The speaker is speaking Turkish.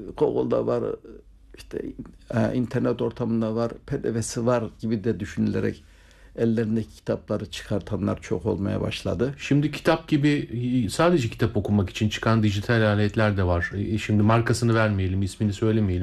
Google'da var, işte internet ortamında var, PDF'si var gibi de düşünülerek ellerindeki kitapları çıkartanlar çok olmaya başladı. Şimdi kitap gibi sadece kitap okumak için çıkan dijital aletler de var. Şimdi markasını vermeyelim, ismini söylemeyelim.